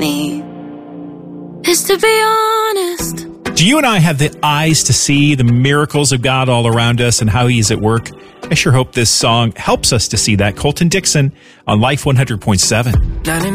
me is to be honest. Do you and I have the eyes to see the miracles of God all around us and how He's at work? I sure hope this song helps us to see that. Colton Dixon on Life 100.7.